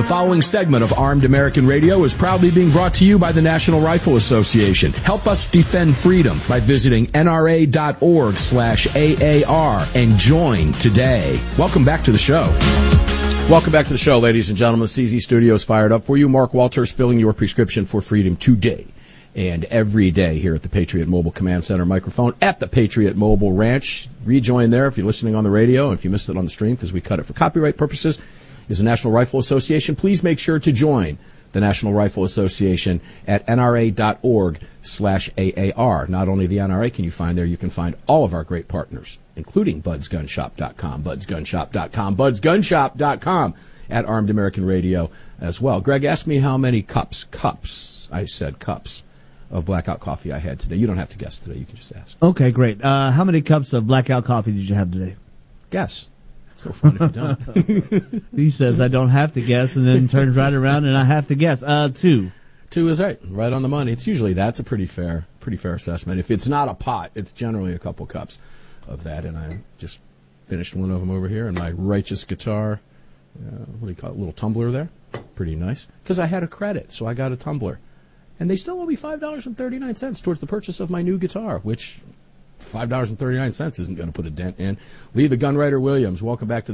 The following segment of Armed American Radio is proudly being brought to you by the National Rifle Association. Help us defend freedom by visiting nra.org/AAR and join today. Welcome back to the show. Welcome back to the show, ladies and gentlemen. The CZ Studios fired up for you. Mark Walters filling your prescription for freedom today and every day here at the Patriot Mobile Command Center microphone at the Patriot Mobile Ranch. Rejoin there if you're listening on the radio, and if you missed it on the stream because we cut it for copyright purposes, is the National Rifle Association. Please make sure to join the National Rifle Association at nra.org/AAR. Not only the NRA can you find there, you can find all of our great partners, including BudsGunShop.com, BudsGunShop.com, BudsGunShop.com, at Armed American Radio as well. Greg asked me how many cups, I said cups, of Blackout coffee I had today. You don't have to guess today. You can just ask. Okay, great. How many cups of Blackout coffee did you have today? Guess. So fun if you don't. He says I don't have to guess, and then turns right around and I have to guess. 2. 2 is right on the money. It's usually that's a pretty fair assessment. If it's not a pot, it's generally a couple cups of that. And I just finished one of them over here in my Righteous Guitar. What do you call it? Little tumbler there. Pretty nice. Because I had a credit, so I got a tumbler, and they still owe me $5.39 towards the purchase of my new guitar, which $5.39 isn't going to put a dent in. Lee the Gunwriter Williams, welcome back to the